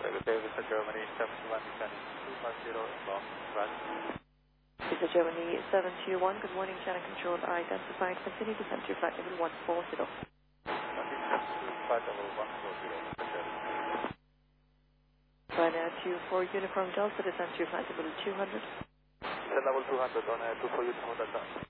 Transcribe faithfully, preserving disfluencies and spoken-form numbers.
Good day, Vista Germany seven two one, descending two five zero, long run. Vista Germany seven two one, good morning, channel control identified. Continue descent to flight level one four zero. Descent to flight level one four zero, Vista Germany. Ryanair two four Uniform Delta, descent to flight level two hundred. Descent level two hundred on a two four Uniform Delta.